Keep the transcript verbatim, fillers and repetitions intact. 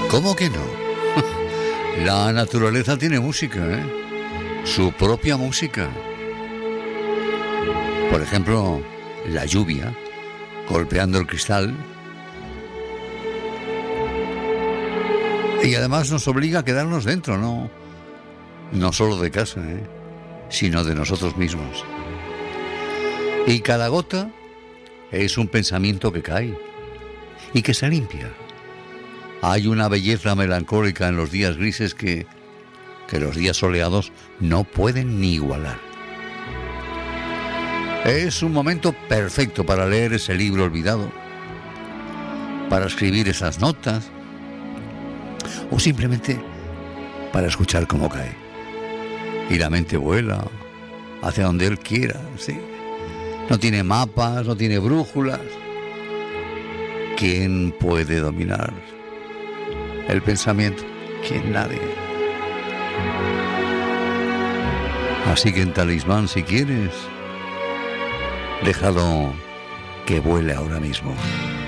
¿Cómo que no? La naturaleza tiene música, ¿eh? Su propia música. Por ejemplo, la lluvia golpeando el cristal. Y además nos obliga a quedarnos dentro, ¿no? No solo de casa, ¿eh? Sino de nosotros mismos. Y cada gota es un pensamiento que cae y que se limpia. Hay una belleza melancólica en los días grises que, que los días soleados no pueden ni igualar. Es un momento perfecto para leer ese libro olvidado, para escribir esas notas, o simplemente para escuchar cómo cae. Y la mente vuela hacia donde él quiera, ¿sí? No tiene mapas, no tiene brújulas. ¿Quién puede dominar el pensamiento? ¿Quién? Nadie. Así que en Talismán, si quieres, déjalo que vuele ahora mismo.